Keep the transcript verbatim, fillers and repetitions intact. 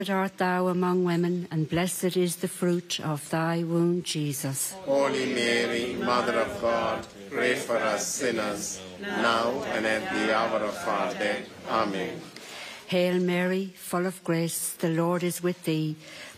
Blessed art thou among women, and blessed is the fruit of thy womb, Jesus. Holy Mary, Mother of God, pray for us sinners, now and at the hour of our death. Amen. Hail Mary, full of grace, the Lord is with thee.